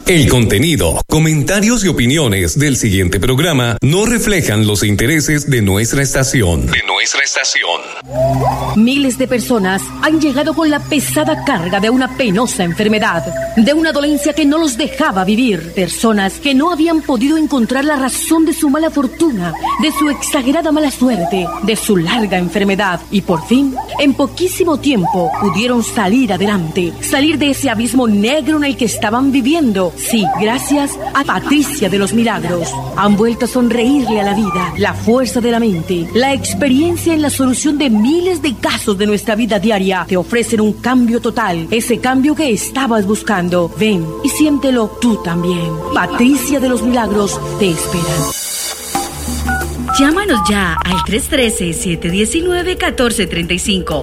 El contenido, comentarios y opiniones del siguiente programa no reflejan los intereses de nuestra estación. Miles de personas han llegado con la pesada carga de una penosa enfermedad, de una dolencia que no los dejaba vivir. Personas que no habían podido encontrar la razón de su mala fortuna, de su exagerada mala suerte, de su larga enfermedad. Y por fin, en poquísimo tiempo, pudieron salir adelante, salir de ese abismo negro en el que estaban viviendo. Sí, gracias a Patricia de los Milagros. Han vuelto a sonreírle a la vida, la fuerza de la mente, la experiencia en la solución de miles de casos de nuestra vida diaria. Te ofrecen un cambio total, ese cambio que estabas buscando. Ven y siéntelo tú también. Patricia de los Milagros te espera. Llámanos ya al 313-719-1435.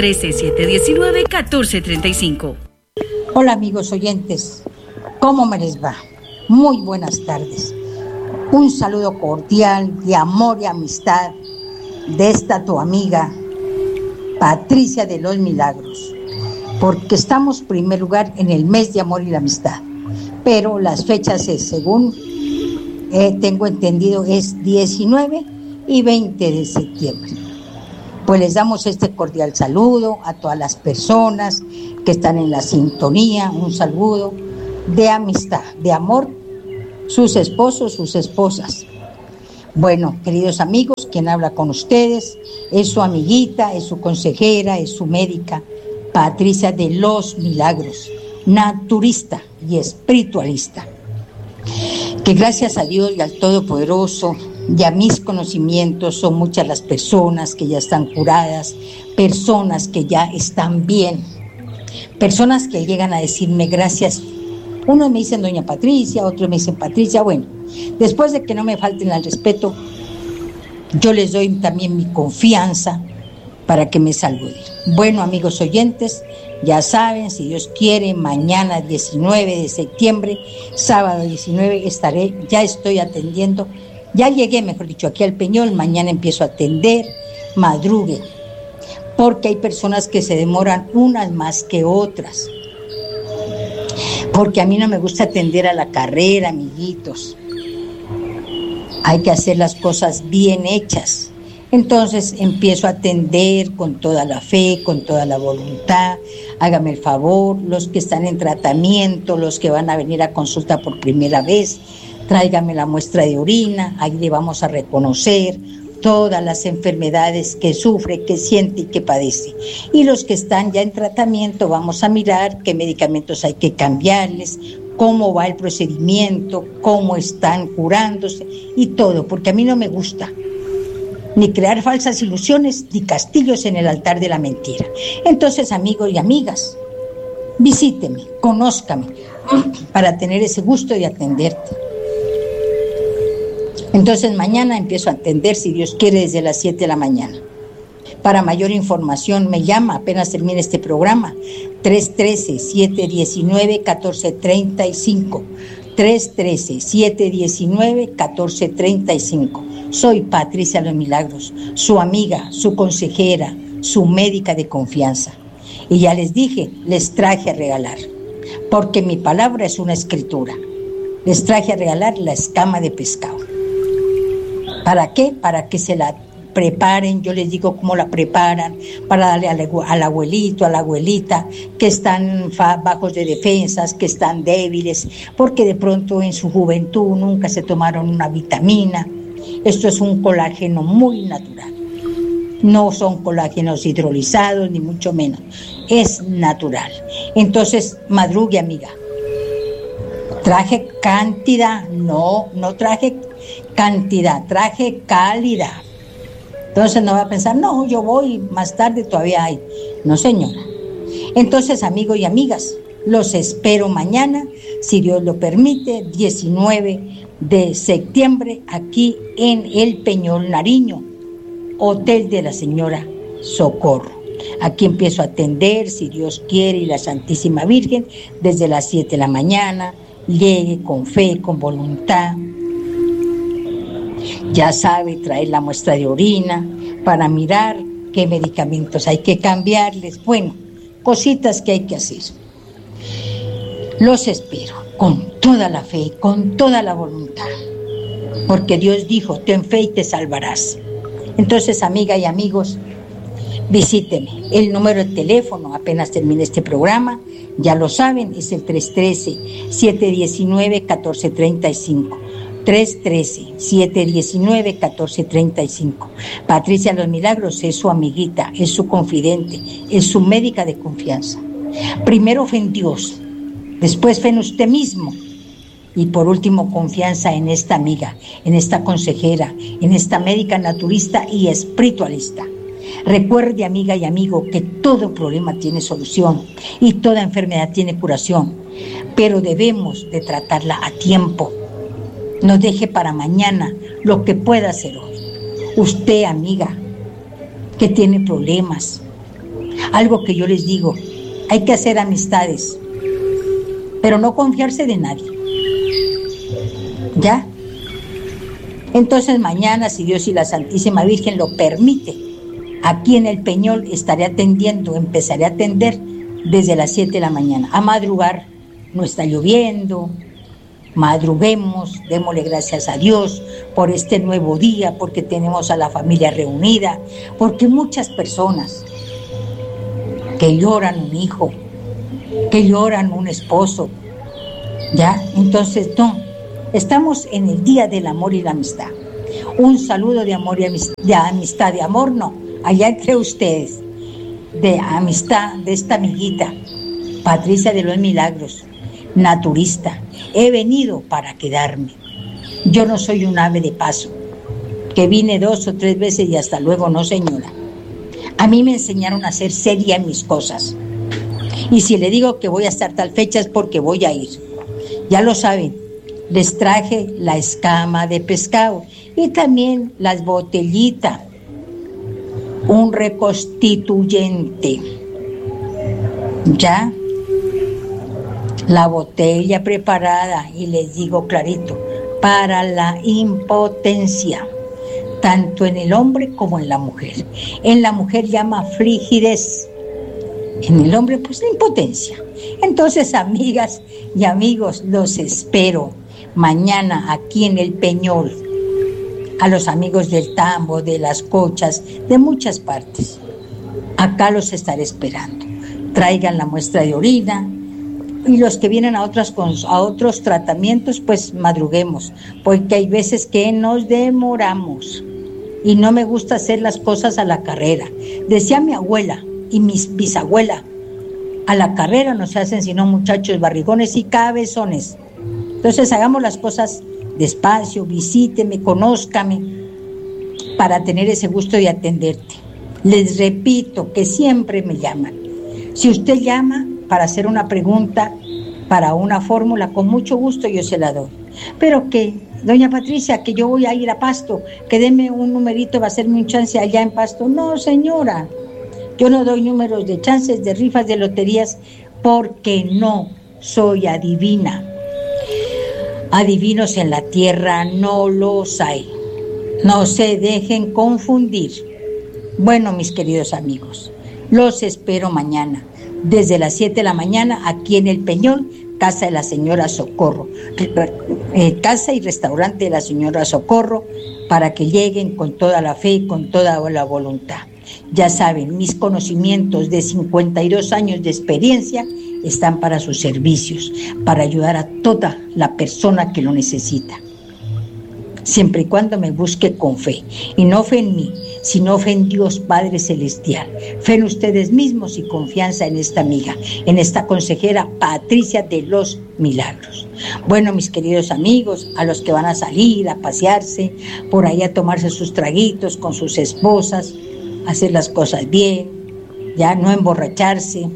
313-719-1435. Hola amigos oyentes, ¿cómo me les va? Muy buenas tardes. Un saludo cordial de amor y amistad de esta tu amiga Patricia de los Milagros, porque estamos en primer lugar en el mes de amor y la amistad, pero las fechas es, según tengo entendido, es 19 y 20 de septiembre. Pues les damos este cordial saludo a todas las personas que están en la sintonía, un saludo de amistad, de amor, sus esposos, sus esposas. Bueno, queridos amigos, quien habla con ustedes es su amiguita, es su consejera, es su médica, Patricia de los Milagros, naturista y espiritualista. Que gracias a Dios y al Todopoderoso y a mis conocimientos son muchas las personas que ya están curadas, personas que ya están bien, personas que llegan a decirme gracias. Unos me dicen doña Patricia, otros me dicen Patricia. Bueno, después de que no me falten al respeto, yo les doy también mi confianza para que me saluden. Bueno, amigos oyentes, ya saben, si Dios quiere, mañana 19 de septiembre, sábado 19, ya estoy atendiendo, ya llegué, mejor dicho, aquí al Peñol, mañana empiezo a atender, madrugue, porque hay personas que se demoran unas más que otras. Porque a mí no me gusta atender a la carrera, amiguitos. Hay que hacer las cosas bien hechas. Entonces empiezo a atender con toda la fe, con toda la voluntad. Hágame el favor, los que están en tratamiento, los que van a venir a consulta por primera vez, tráigame la muestra de orina, ahí le vamos a reconocer todas las enfermedades que sufre, que siente y que padece. Y los que están ya en tratamiento, vamos a mirar qué medicamentos hay que cambiarles, cómo va el procedimiento, cómo están curándose y todo, porque a mí no me gusta ni crear falsas ilusiones ni castillos en el altar de la mentira. Entonces, amigos y amigas, visíteme, conózcame, para tener ese gusto de atenderte. Entonces mañana empiezo a atender, si Dios quiere, desde las 7 de la mañana. Para mayor información me llama, apenas termine este programa, 313-719-1435. 313-719-1435. Soy Patricia de los Milagros, su amiga, su consejera, su médica de confianza. Y ya les dije, les traje a regalar, porque mi palabra es una escritura. Les traje a regalar la escama de pescado. ¿Para qué? Para que se la preparen, yo les digo cómo la preparan, para darle al abuelito, a la abuelita, que están bajos de defensas, que están débiles, porque de pronto en su juventud nunca se tomaron una vitamina. Esto es un colágeno muy natural. No son colágenos hidrolizados, ni mucho menos. Es natural. Entonces, madrugue, amiga. Traje cantidad, no traje cantidad, traje calidad. Entonces no va a pensar, no, yo voy más tarde, todavía hay. No, señora. Entonces, amigos y amigas, los espero mañana, si Dios lo permite, 19 de septiembre, aquí en el Peñol Nariño, Hotel de la Señora Socorro. Aquí empiezo a atender, si Dios quiere, y la Santísima Virgen, desde las 7 de la mañana. Llegue con fe, con voluntad. Ya sabe, traer la muestra de orina para mirar qué medicamentos hay que cambiarles. Bueno, cositas que hay que hacer. Los espero. con toda la fe, con toda la voluntad, porque Dios dijo, ten fe y te salvarás. Entonces, amiga y amigos, visíteme. El número de teléfono, apenas termine este programa, ya lo saben, es el 313-719-1435. 313-719-1435. Patricia Los Milagros es su amiguita, es su confidente, es su médica de confianza. Primero fe en Dios, después fe en usted mismo y por último confianza en esta amiga, en esta consejera, en esta médica naturista y espiritualista. Recuerde, amiga y amigo, que todo problema tiene solución y toda enfermedad tiene curación, pero debemos de tratarla a tiempo. No deje para mañana lo que pueda hacer hoy. Usted, amiga, que tiene problemas, algo que yo les digo, hay que hacer amistades, pero no confiarse de nadie. ¿Ya? Entonces mañana, si Dios y la Santísima Virgen lo permite, aquí en el Peñol empezaré a atender desde las 7 de la mañana. A madrugar, no está lloviendo. Madruguemos, démosle gracias a Dios por este nuevo día, porque tenemos a la familia reunida, porque muchas personas que lloran un hijo, que lloran un esposo, ¿ya? Entonces, no, estamos en el Día del Amor y la Amistad. Un saludo de amor y amistad, de amor no, allá entre ustedes, de amistad de esta amiguita, Patricia de los Milagros, naturista. He venido para quedarme. Yo no soy un ave de paso, que vine 2 o 3 veces y hasta luego, no, señora. A mí me enseñaron a ser seria en mis cosas. Y si le digo que voy a estar tal fecha es porque voy a ir. Ya lo saben, les traje la escama de pescado y también las botellitas, un reconstituyente. ¿Ya? La botella preparada, y les digo clarito, para la impotencia, tanto en el hombre como en la mujer. En la mujer llama frigidez, en el hombre pues la impotencia. Entonces, amigas y amigos, los espero mañana aquí en el Peñol, a los amigos del Tambo, de las Cochas, de muchas partes. Acá los estaré esperando. Traigan la muestra de orina. Y los que vienen a otros tratamientos, pues madruguemos, porque hay veces que nos demoramos y no me gusta hacer las cosas a la carrera. Decía mi abuela y mi bisabuela, a la carrera no se hacen sino muchachos barrigones y cabezones. Entonces hagamos las cosas despacio, visíteme, conózcame, para tener ese gusto de atenderte. Les repito que siempre me llaman. Si usted llama para hacer una pregunta, para una fórmula, con mucho gusto yo se la doy. Pero que, doña Patricia, que yo voy a ir a Pasto, que deme un numerito, va a hacerme un chance allá en Pasto. No, señora, yo no doy números de chances, de rifas, de loterías, porque no soy adivina. Adivinos en la tierra no los hay. No se dejen confundir. Bueno, mis queridos amigos, los espero mañana, desde las 7 de la mañana, aquí en el Peñol, Casa de la Señora Socorro, casa y restaurante de la Señora Socorro, para que lleguen con toda la fe y con toda la voluntad. Ya saben, mis conocimientos de 52 años de experiencia están para sus servicios, para ayudar a toda la persona que lo necesita. Siempre y cuando me busque con fe, y no fe en mí, sino fe en Dios Padre Celestial, fe en ustedes mismos y confianza en esta amiga, en esta consejera Patricia de los Milagros. Bueno, mis queridos amigos, a los que van a salir a pasearse, por ahí a tomarse sus traguitos con sus esposas, hacer las cosas bien, ya no emborracharse,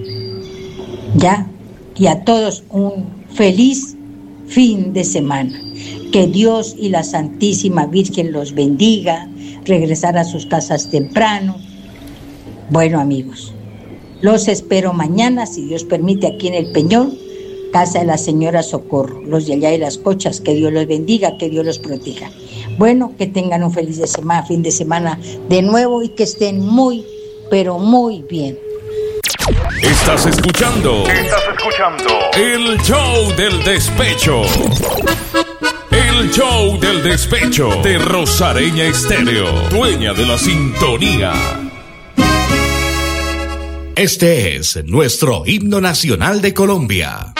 ya, y a todos un feliz fin de semana. Que Dios y la Santísima Virgen los bendiga, regresar a sus casas temprano. Bueno, amigos, los espero mañana, si Dios permite, aquí en el Peñol, Casa de la Señora Socorro, los de allá de las Cochas. Que Dios los bendiga, que Dios los proteja. Bueno, que tengan un feliz fin de semana de nuevo y que estén muy, pero muy bien. Estás escuchando el show del despecho. El show del despecho de Rosareña Estéreo, dueña de la sintonía. Este es nuestro himno nacional de Colombia.